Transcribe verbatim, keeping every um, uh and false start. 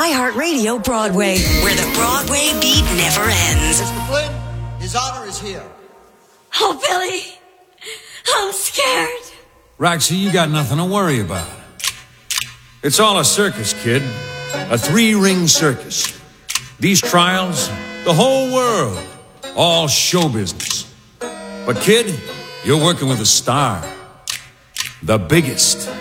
iHeartRadio Broadway, where the Broadway beat never ends. Mister Flynn, His Honor is here. Oh, Billy, I'm scared. Roxy, you got nothing to worry about. It's all a circus, kid. A three-ring circus. These trials, the whole world, all show business. But kid, you're working with a star. The biggest.